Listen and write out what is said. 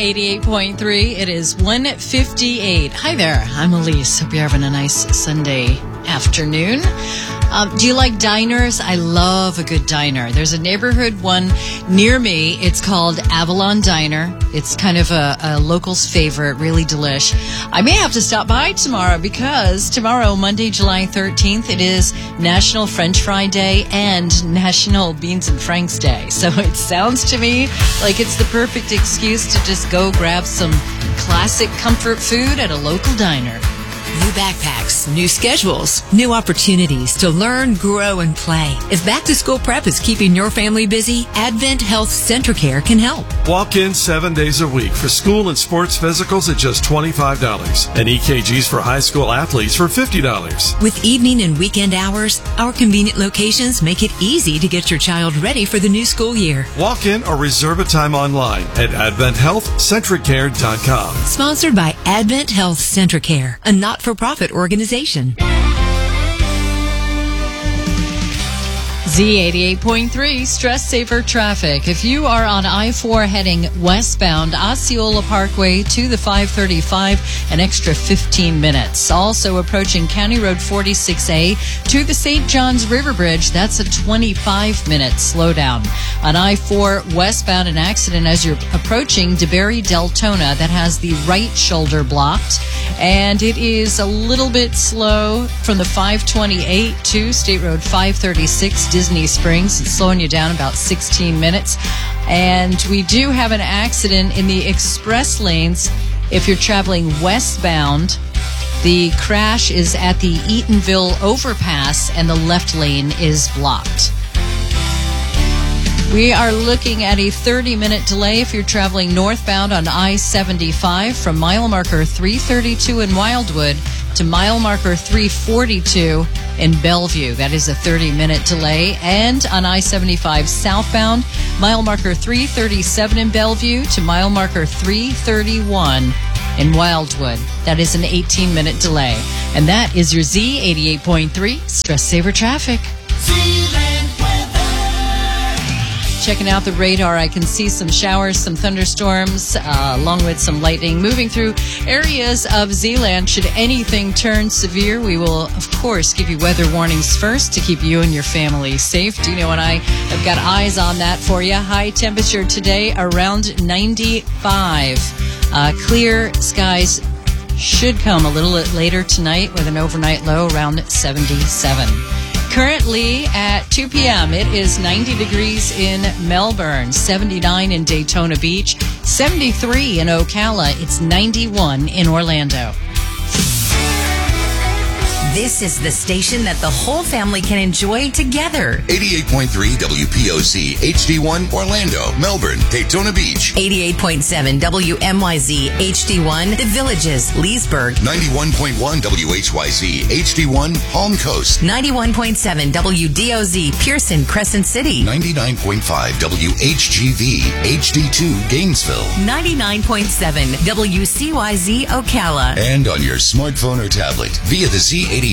Z88.3. It is 1:58. Hi there. I'm Elise. Hope you're having a nice Sunday afternoon. Do you like diners? I love a good diner. There's a neighborhood one near me. It's called Avalon Diner. It's kind of a local's favorite, really delish. I may have to stop by tomorrow because tomorrow, Monday, July 13th, it is National French Fry Day and National Beans and Franks Day. So it sounds to me like it's the perfect excuse to just go grab some classic comfort food at a local diner. New backpacks, new schedules, new opportunities to learn, grow, and play. If back-to-school prep is keeping your family busy, Advent Health Centricare can help. Walk in 7 days a week for school and sports physicals at just $25 and EKGs for high school athletes for $50. With evening and weekend hours, our convenient locations make it easy to get your child ready for the new school year. Walk in or reserve a time online at AdventHealthCentricare.com. Sponsored by Advent Health Centricare, a not-for-profit organization. Z88.3, Stress Saver Traffic. If you are on I-4 heading westbound, Osceola Parkway to the 535, an extra 15 minutes. Also approaching County Road 46A to the St. Johns River Bridge, that's a 25-minute slowdown. On I-4 westbound, an accident as you're approaching DeBerry Deltona that has the right shoulder blocked. And it is a little bit slow from the 528 to State Road 536, Disney Springs. It's slowing you down about 16 minutes. And we do have an accident in the express lanes. If you're traveling westbound, the crash is at the Eatonville overpass and the left lane is blocked. We are looking at a 30-minute delay if you're traveling northbound on I-75 from mile marker 332 in Wildwood to mile marker 342 in Bellevue. That is a 30-minute delay. And on I-75 southbound, mile marker 337 in Bellevue to mile marker 331 in Wildwood. That is an 18-minute delay. And that is your Z88.3 Stress Saver Traffic. Checking out the radar, I can see some showers, some thunderstorms, along with some lightning moving through areas of Zeeland. Should anything turn severe, we will, of course, give you weather warnings first to keep you and your family safe. Dino and I have got eyes on that for you. High temperature today around 95. Clear skies should come a little bit later tonight with an overnight low around 77. Currently at 2 p.m., it is 90 degrees in Melbourne, 79 in Daytona Beach, 73 in Ocala. It's 91 in Orlando. This is the station that the whole family can enjoy together. 88.3 WPOC, HD1, Orlando, Melbourne, Daytona Beach. 88.7 WMYZ, HD1, The Villages, Leesburg. 91.1 WHYZ, HD1, Palm Coast. 91.7 WDOZ, Pearson, Crescent City. 99.5 WHGV, HD2, Gainesville. 99.7 WCYZ, Ocala. And on your smartphone or tablet via the Z88